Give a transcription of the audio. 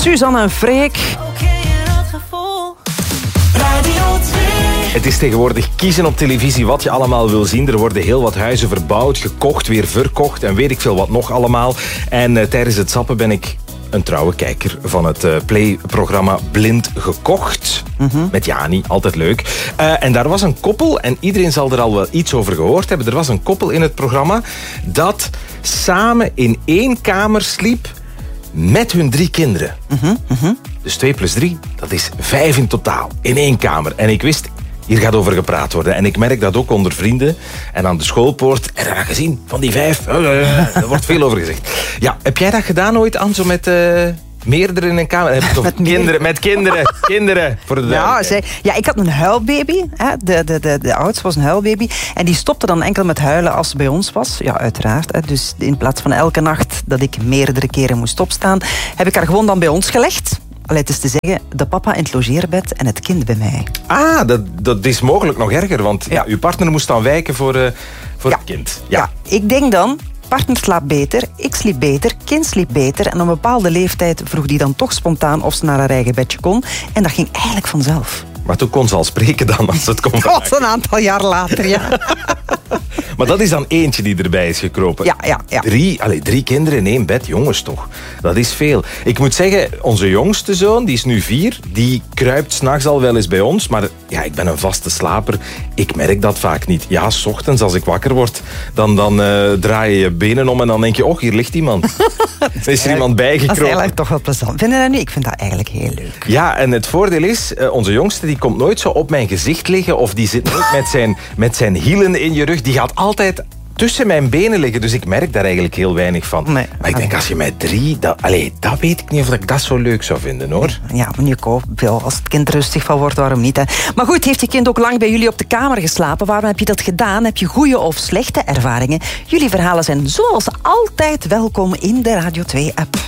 Suzanne en Freek. Het is tegenwoordig kiezen op televisie wat je allemaal wil zien. Er worden heel wat huizen verbouwd, gekocht, weer verkocht en weet ik veel wat nog allemaal. En tijdens het zappen ben ik een trouwe kijker van het Play-programma Blind Gekocht. Met Jani, altijd leuk. En daar was een koppel, en iedereen zal er al wel iets over gehoord hebben. Er was een koppel in het programma dat samen in 1 kamer sliep met hun 3 kinderen. Dus 2 plus 3, dat is 5 in totaal. In 1 kamer. En ik wist, hier gaat over gepraat worden. En ik merk dat ook onder vrienden en aan de schoolpoort. En dan gezien, van die 5, er wordt veel over gezegd. Ja, heb jij dat gedaan ooit, Anne, zo met meerdere in een kamer? Heb je toch met kinderen. Voor de ja, ik had een huilbaby. Hè. De oudste was een huilbaby. En die stopte dan enkel met huilen als ze bij ons was. Ja, uiteraard. Hè. Dus in plaats van elke nacht dat ik meerdere keren moest opstaan, heb ik haar gewoon dan bij ons gelegd. Het is te zeggen, de papa in het logeerbed en het kind bij mij. Ah, dat is mogelijk nog erger, want uw partner moest dan wijken voor het kind. Ja, ik denk dan, partner slaapt beter, ik sliep beter, kind sliep beter. En op een bepaalde leeftijd vroeg die dan toch spontaan of ze naar haar eigen bedje kon. En dat ging eigenlijk vanzelf. Maar toen kon ze al spreken dan, als het kon. Dat was een aantal jaar later, ja. Maar dat is dan eentje die erbij is gekropen. Ja. 3 kinderen in 1 bed, jongens toch. Dat is veel. Ik moet zeggen, onze jongste zoon, die is nu 4, die kruipt 's nachts al wel eens bij ons. Maar ja, ik ben een vaste slaper. Ik merk dat vaak niet. Ja, 's ochtends als ik wakker word, dan draai je je benen om en dan denk je, oh, hier ligt iemand. Er is er iemand bijgekropen. Dat is eigenlijk toch wel plezant. Vind je dat nu? Ik vind dat eigenlijk heel leuk. Ja, en het voordeel is, onze jongste die komt nooit zo op mijn gezicht liggen of die zit nooit met zijn hielen in je rug. Die gaat altijd tussen mijn benen liggen, dus ik merk daar eigenlijk heel weinig van. Nee. Maar ik denk, als je met 3... dat weet ik niet of ik dat zo leuk zou vinden, hoor. Ja, maar nu als het kind rustig van wordt, waarom niet? Hè? Maar goed, heeft je kind ook lang bij jullie op de kamer geslapen? Waarom heb je dat gedaan? Heb je goede of slechte ervaringen? Jullie verhalen zijn zoals altijd welkom in de Radio 2-app.